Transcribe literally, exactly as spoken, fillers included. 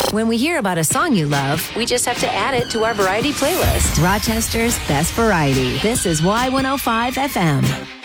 When we hear about a song you love, we just have to add it to our variety playlist. Rochester's Best Variety. This is Y one oh five F M.